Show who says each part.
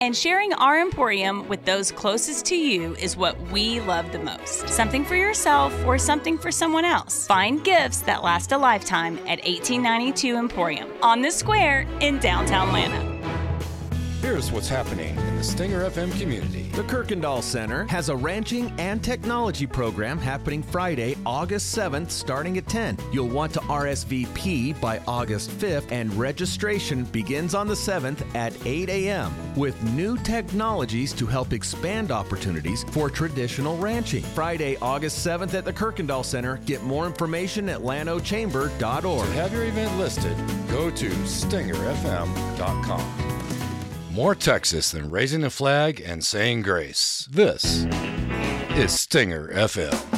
Speaker 1: And sharing our Emporium with those closest to you is what we love the most. Something for yourself or something for someone else. Find gifts that last a lifetime at 1892 Emporium on the Square in downtown Atlanta.
Speaker 2: Here's what's happening in the Stinger FM community.
Speaker 3: The Kirkendall Center has a ranching and technology program happening Friday, August 7th, starting at 10. You'll want to RSVP by August 5th, and registration begins on the 7th at 8 a.m. with new technologies to help expand opportunities for traditional ranching. Friday, August 7th at the Kirkendall Center. Get more information at lanochamber.org.
Speaker 2: To have your event listed, go to stingerfm.com. More Texas than raising a flag and saying grace. This is Stinger FM.